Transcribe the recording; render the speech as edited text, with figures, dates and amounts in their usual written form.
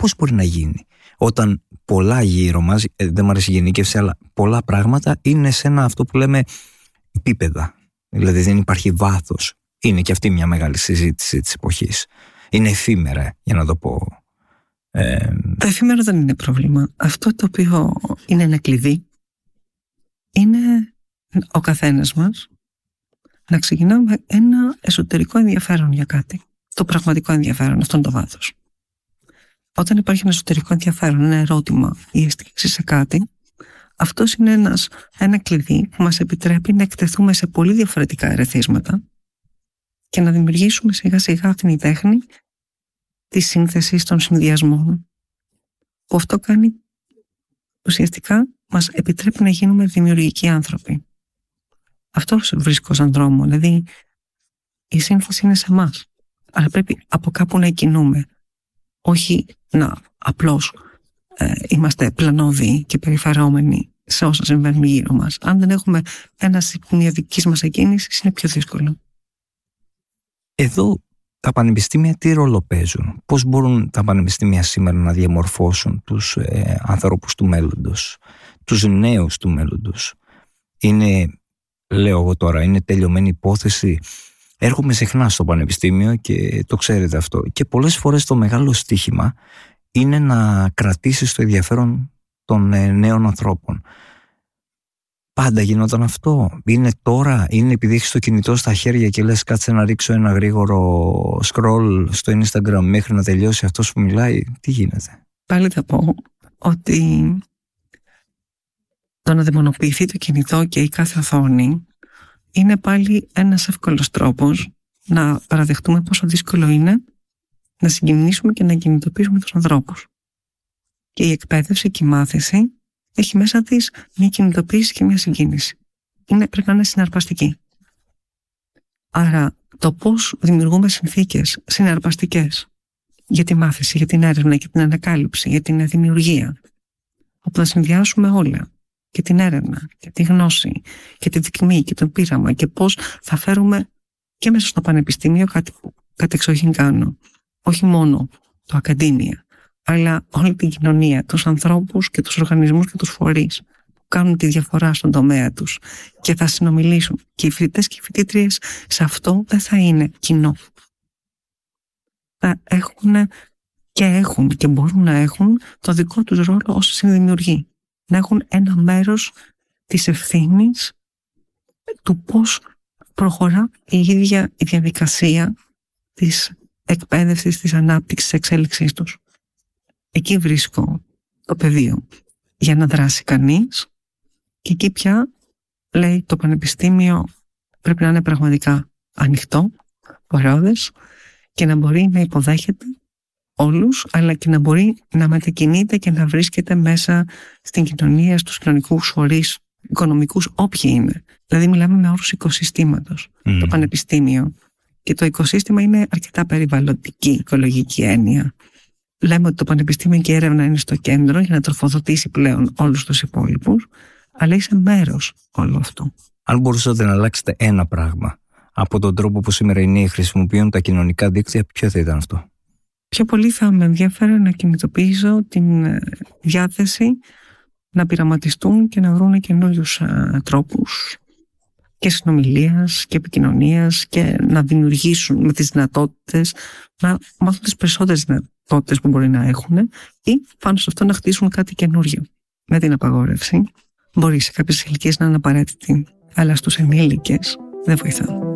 πώς μπορεί να γίνει όταν πολλά γύρω μας, δεν μου αρέσει η γενίκευση, αλλά πολλά πράγματα είναι σε ένα αυτό που λέμε επίπεδα. Δηλαδή δεν υπάρχει βάθος. Είναι και αυτή μια μεγάλη συζήτηση της εποχής. Είναι εφήμερα, για να το πω. Το εφήμερο δεν είναι πρόβλημα. Αυτό το οποίο είναι ένα κλειδί είναι ο καθένας μας να ξεκινάμε ένα εσωτερικό ενδιαφέρον για κάτι. Το πραγματικό ενδιαφέρον, αυτό είναι το βάθος. Όταν υπάρχει ένα εσωτερικό ενδιαφέρον, ένα ερώτημα ή αίσθηση σε κάτι, αυτό είναι ένα κλειδί που μας επιτρέπει να εκτεθούμε σε πολύ διαφορετικά ερεθίσματα και να δημιουργήσουμε σιγά σιγά αυτήν η τέχνη της σύνθεσης των συνδυασμών, που αυτό κάνει ουσιαστικά μας επιτρέπει να γίνουμε δημιουργικοί άνθρωποι. Αυτό βρίσκω σαν δρόμο, δηλαδή η σύνθεση είναι σε εμάς, αλλά πρέπει από κάπου να κινούμε, όχι να απλώς είμαστε πλανόδιοι και περιφερόμενοι σε όσα συμβαίνουν γύρω μας. Αν δεν έχουμε ένα σημείο δικής μας εκκίνησης, είναι πιο δύσκολο. Εδώ τα πανεπιστήμια τι ρόλο παίζουν? Πώς μπορούν τα πανεπιστήμια σήμερα να διαμορφώσουν τους ανθρώπους του μέλλοντος, τους νέους του μέλλοντος? Είναι, λέω εγώ τώρα, είναι τελειωμένη υπόθεση? Έρχομαι συχνά στο πανεπιστήμιο και το ξέρετε αυτό. Και πολλές φορές το μεγάλο στοίχημα είναι να κρατήσεις το ενδιαφέρον των νέων ανθρώπων. Πάντα γινόταν αυτό? Είναι τώρα? Είναι επειδή έχεις το κινητό στα χέρια και λες κάτσε να ρίξω ένα γρήγορο scroll στο Instagram μέχρι να τελειώσει αυτός που μιλάει? Τι γίνεται? Πάλι θα πω ότι το να δαιμονοποιηθεί το κινητό και η κάθε οθόνη είναι πάλι ένας εύκολος τρόπος να παραδεχτούμε πόσο δύσκολο είναι να συγκινήσουμε και να κινητοποιήσουμε τους ανθρώπους. Και η εκπαίδευση και η μάθηση έχει μέσα της μια κινητοποίηση και μια συγκίνηση. Πρέπει να είναι συναρπαστική. Άρα το πώς δημιουργούμε συνθήκες συναρπαστικές για τη μάθηση, για την έρευνα, για την ανακάλυψη, για την δημιουργία, όπου θα συνδυάσουμε όλα, και την έρευνα, και τη γνώση, και τη δοκιμή, και το πείραμα, και πώς θα φέρουμε και μέσα στο πανεπιστήμιο κάτι που κατεξοχήν κάνω. Όχι μόνο το ακαδήμια, αλλά όλη την κοινωνία, τους ανθρώπους και τους οργανισμούς και τους φορείς που κάνουν τη διαφορά στον τομέα τους και θα συνομιλήσουν. Και οι φοιτητές και οι φοιτήτριες σε αυτό δεν θα είναι κοινό. Θα έχουν και μπορούν να έχουν το δικό τους ρόλο ως συνδημιουργοί. Να έχουν ένα μέρος της ευθύνης του πώς προχωρά η ίδια η διαδικασία της εκπαίδευσης, της ανάπτυξης, της εξέλιξής τους. Εκεί βρίσκω το πεδίο για να δράσει κανείς και εκεί πια λέει το πανεπιστήμιο πρέπει να είναι πραγματικά ανοιχτό, ορατές και να μπορεί να υποδέχεται όλους, αλλά και να μπορεί να μετακινείται και να βρίσκεται μέσα στην κοινωνία, στους κοινωνικούς φορείς, οικονομικούς, όποιοι είναι. Δηλαδή μιλάμε με όρους οικοσυστήματος, το πανεπιστήμιο. Και το οικοσύστημα είναι αρκετά περιβαλλοντική, οικολογική έννοια. Λέμε ότι το πανεπιστήμιο και η έρευνα είναι στο κέντρο για να τροφοδοτήσει πλέον όλους τους υπόλοιπους, αλλά είσαι μέρος όλου αυτού. Αν μπορούσατε να αλλάξετε ένα πράγμα από τον τρόπο που σήμερα οι νέοι χρησιμοποιούν τα κοινωνικά δίκτυα, ποιο θα ήταν αυτό? Πιο πολύ θα με ενδιαφέρει να κινητοποιήσω την διάθεση να πειραματιστούν και να βρουν καινούριους τρόπους και συνομιλίας και επικοινωνίας και να δημιουργήσουν με τις δυνατότητες, να μάθουν τις περισσότερες δυνατότητες που μπορεί να έχουν ή πάνω σε αυτό να χτίσουν κάτι καινούριο. Με την απαγόρευση μπορεί σε κάποιες ηλικίες να είναι απαραίτητη, αλλά στους ενήλικες δεν βοηθά.